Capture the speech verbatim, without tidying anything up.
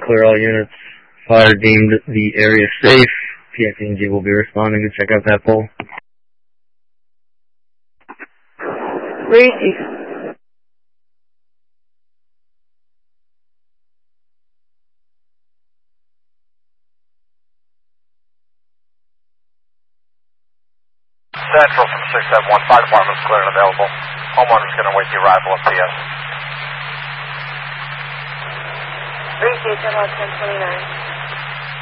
clear all units. Fire deemed the area safe. P X N G will be responding to check out that pole. Reedy. Central from six seven one, fire department's clear and available. Homeowner's going to wait the arrival of P S. Reedy, ten twenty-nine.